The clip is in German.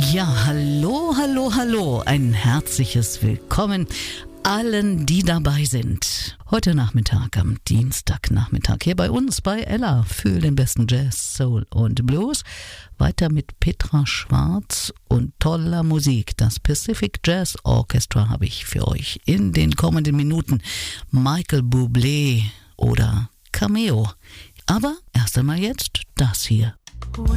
Ja, hallo, hallo, hallo. Ein herzliches Willkommen allen, die dabei sind. Heute Nachmittag, am Dienstagnachmittag, hier bei uns bei Ella für den besten Jazz, Soul und Blues. Weiter mit Petra Schwarz und toller Musik. Das Pacific Jazz Orchestra habe ich für euch in den kommenden Minuten. Michael Bublé oder Cameo. Aber erst einmal jetzt das hier.